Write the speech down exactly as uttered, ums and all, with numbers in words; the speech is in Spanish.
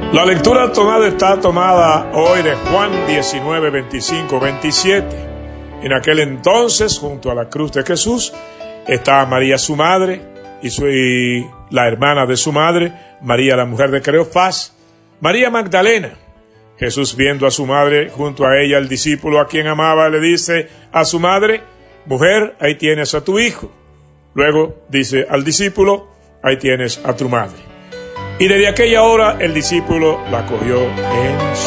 La lectura tomada está tomada hoy de Juan diecinueve, veinticinco, veintisiete. En aquel entonces, junto a la cruz de Jesús, estaba María su madre y, su, y la hermana de su madre, María la mujer de Cleofás, María Magdalena. Jesús, viendo a su madre junto a ella, el discípulo a quien amaba, le dice a su madre: mujer, ahí tienes a tu hijo. Luego dice al discípulo: ahí tienes a tu madre. Y desde aquella hora el discípulo la cogió en